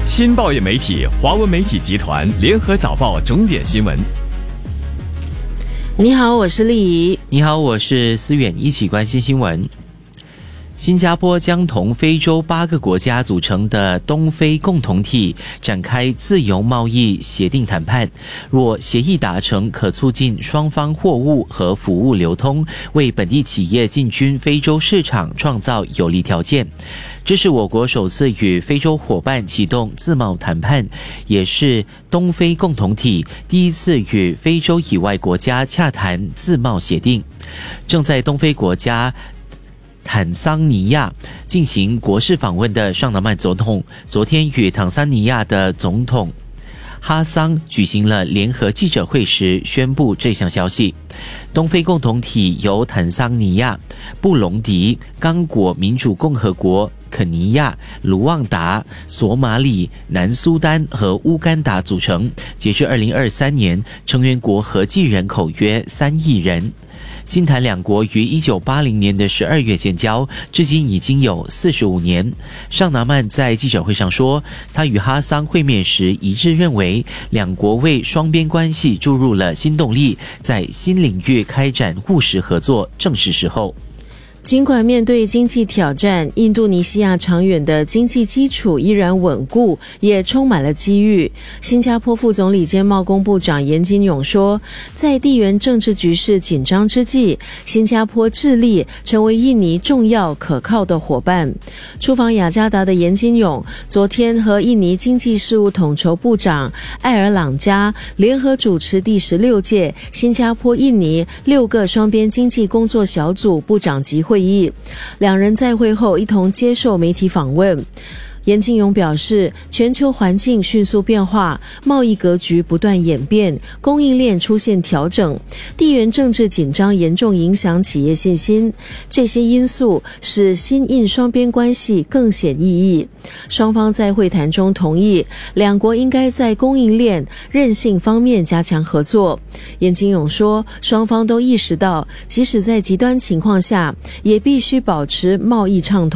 新报业媒体华文媒体集团联合早报重点新闻。 你好，我是丽怡。 你好，我是思远，一起关心新闻。新加坡将同非洲8个国家组成的东非共同体展开自由贸易协定谈判，若协议达成，可促进双方货物和服务流通，为本地企业进军非洲市场创造有利条件。这是我国首次与非洲伙伴启动自贸谈判，也是东非共同体第一次与非洲以外国家洽谈自贸协定。正在东非国家坦桑尼亚进行国事访问的尚达曼总统，昨天与坦桑尼亚的总统哈桑举行了联合记者会时宣布这项消息。东非共同体由坦桑尼亚、布隆迪、刚果民主共和国、肯尼亚、卢旺达、索马里、南苏丹和乌干达组成，截至2023年，成员国合计人口约3亿人。新坦两国于1980年的12月建交，至今已经有45年。尚达曼在记者会上说，他与哈桑会面时一致认为，两国为双边关系注入了新动力，在新领域开展务实合作正是时候。 尽管面对经济挑战，印度尼西亚长远的经济基础依然稳固，也充满了机遇。新加坡副总理兼贸工部长严金勇说，在地缘政治局势紧张之际，新加坡致力成为印尼重要可靠的伙伴。出访雅加达的严金勇昨天和印尼经济事务统筹部长艾尔朗加联合主持第16届新加坡印尼6个双边经济工作小组部长级会议，两人在会后一同接受媒体访问。严金勇表示，全球环境迅速变化，贸易格局不断演变，供应链出现调整，地缘政治紧张严重影响企业信心，这些因素使新印双边关系更显意义。双方在会谈中同意，两国应该在供应链韧性方面加强合作。严金勇说，双方都意识到，即使在极端情况下，也必须保持贸易畅通。